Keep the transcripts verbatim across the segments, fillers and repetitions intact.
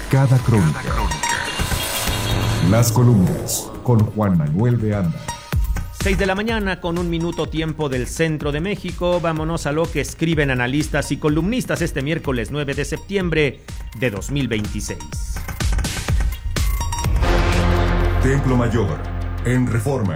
Cada crónica. Las columnas con Juan Manuel de Anda. seis de la mañana con un minuto tiempo del centro de México. Vámonos a lo que escriben analistas y columnistas este miércoles nueve de septiembre de dos mil veintiséis. Templo Mayor, en Reforma.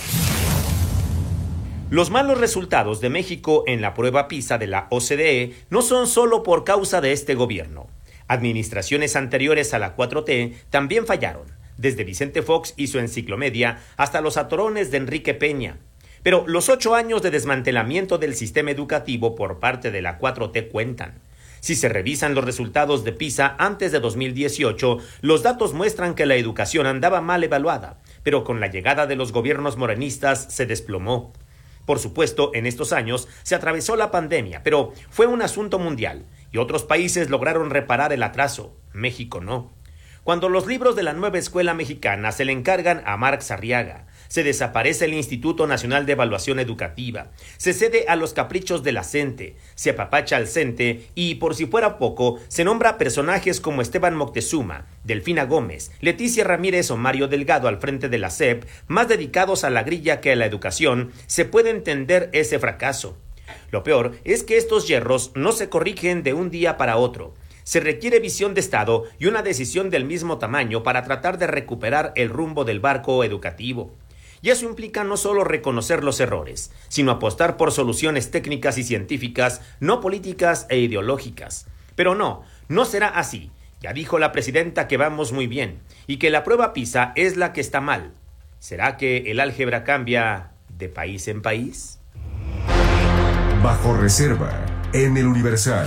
Los malos resultados de México en la prueba PISA de la O C D E no son solo por causa de este gobierno. Administraciones anteriores a la cuatro T también fallaron, desde Vicente Fox y su enciclomedia hasta los atorones de Enrique Peña. Pero los ocho años de desmantelamiento del sistema educativo por parte de la cuatro T cuentan. Si se revisan los resultados de PISA antes de dos mil dieciocho, los datos muestran que la educación andaba mal evaluada, pero con la llegada de los gobiernos morenistas se desplomó. Por supuesto, en estos años se atravesó la pandemia, pero fue un asunto mundial y otros países lograron reparar el atraso. México no. Cuando los libros de la nueva escuela mexicana se le encargan a Marx Arriaga, se desaparece el Instituto Nacional de Evaluación Educativa, se cede a los caprichos de la CENTE, se apapacha al CENTE y, por si fuera poco, se nombra personajes como Esteban Moctezuma, Delfina Gómez, Leticia Ramírez o Mario Delgado al frente de la S E P, más dedicados a la grilla que a la educación, se puede entender ese fracaso. Lo peor es que estos yerros no se corrigen de un día para otro. Se requiere visión de Estado y una decisión del mismo tamaño para tratar de recuperar el rumbo del barco educativo. Y eso implica no solo reconocer los errores, sino apostar por soluciones técnicas y científicas, no políticas e ideológicas. Pero no, no será así. Ya dijo la presidenta que vamos muy bien y que la prueba PISA es la que está mal. ¿Será que el álgebra cambia de país en país? Bajo reserva, en el Universal.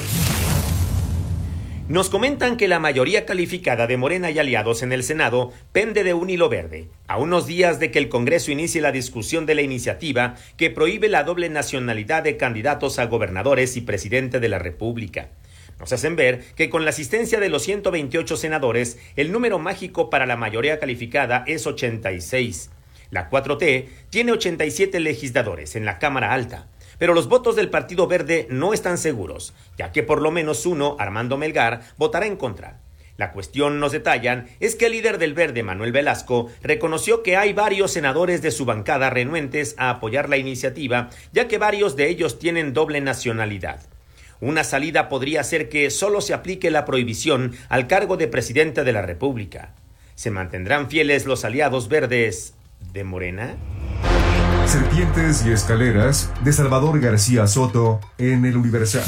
Nos comentan que la mayoría calificada de Morena y aliados en el Senado pende de un hilo verde, a unos días de que el Congreso inicie la discusión de la iniciativa que prohíbe la doble nacionalidad de candidatos a gobernadores y presidente de la República. Nos hacen ver que con la asistencia de los ciento veintiocho senadores, el número mágico para la mayoría calificada es ochenta y seis. La cuatro T tiene ochenta y siete legisladores en la Cámara Alta. Pero los votos del Partido Verde no están seguros, ya que por lo menos uno, Armando Melgar, votará en contra. La cuestión, nos detallan, es que el líder del Verde, Manuel Velasco, reconoció que hay varios senadores de su bancada renuentes a apoyar la iniciativa, ya que varios de ellos tienen doble nacionalidad. Una salida podría ser que solo se aplique la prohibición al cargo de presidente de la República. ¿Se mantendrán fieles los aliados verdes de Morena? Serpientes y escaleras de Salvador García Soto en el Universal.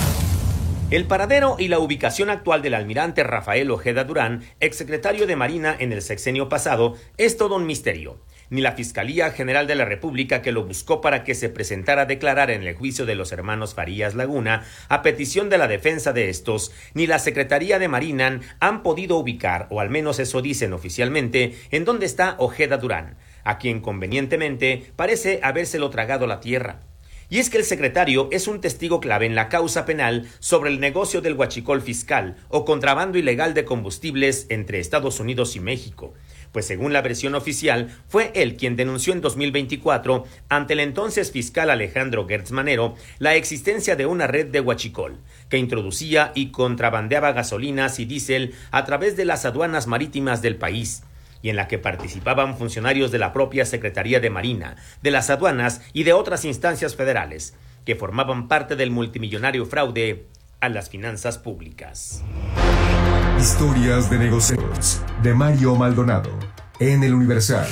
El paradero y la ubicación actual del almirante Rafael Ojeda Durán, exsecretario de Marina en el sexenio pasado, es todo un misterio. Ni la Fiscalía General de la República, que lo buscó para que se presentara a declarar en el juicio de los hermanos Farías Laguna, a petición de la defensa de estos, ni la Secretaría de Marina han podido ubicar, o al menos eso dicen oficialmente, en dónde está Ojeda Durán, a quien convenientemente parece habérselo tragado la tierra. Y es que el secretario es un testigo clave en la causa penal sobre el negocio del huachicol fiscal o contrabando ilegal de combustibles entre Estados Unidos y México, pues según la versión oficial, fue él quien denunció en dos mil veinticuatro ante el entonces fiscal Alejandro Gertz Manero la existencia de una red de huachicol que introducía y contrabandeaba gasolinas y diésel a través de las aduanas marítimas del país, y en la que participaban funcionarios de la propia Secretaría de Marina, de las aduanas y de otras instancias federales, que formaban parte del multimillonario fraude a las finanzas públicas. Historias de negocios de Mario Maldonado en el Universal.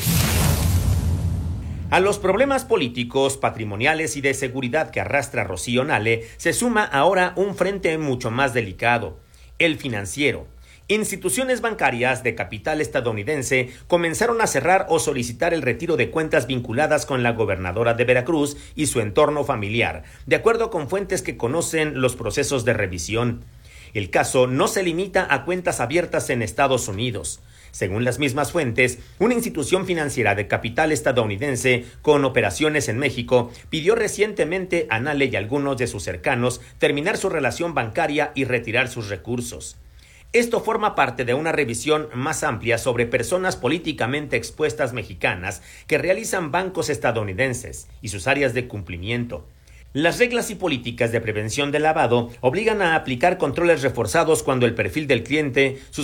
A los problemas políticos, patrimoniales y de seguridad que arrastra Rocío Nale, se suma ahora un frente mucho más delicado, el financiero. Instituciones bancarias de capital estadounidense comenzaron a cerrar o solicitar el retiro de cuentas vinculadas con la gobernadora de Veracruz y su entorno familiar, de acuerdo con fuentes que conocen los procesos de revisión. El caso no se limita a cuentas abiertas en Estados Unidos. Según las mismas fuentes, una institución financiera de capital estadounidense con operaciones en México pidió recientemente a Nale y algunos de sus cercanos terminar su relación bancaria y retirar sus recursos. Esto forma parte de una revisión más amplia sobre personas políticamente expuestas mexicanas que realizan bancos estadounidenses y sus áreas de cumplimiento. Las reglas y políticas de prevención del lavado obligan a aplicar controles reforzados cuando el perfil del cliente, sus